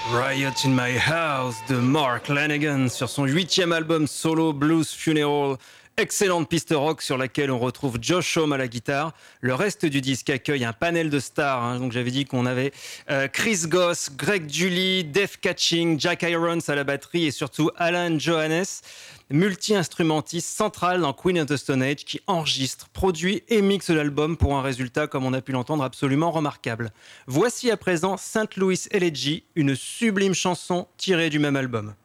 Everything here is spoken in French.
Riot in My House de Mark Lanegan sur son 8e album solo Blues Funeral. Excellente piste rock sur laquelle on retrouve Josh Homme à la guitare. Le reste du disque accueille un panel de stars. Donc j'avais dit qu'on avait Chris Goss, Greg Dulli, Dave Catching, Jack Irons à la batterie et surtout Alan Johannes, multi-instrumentiste central dans Queen of the Stone Age, qui enregistre, produit et mixe l'album pour un résultat, comme on a pu l'entendre, absolument remarquable. Voici à présent St. Louis Elegy, une sublime chanson tirée du même album.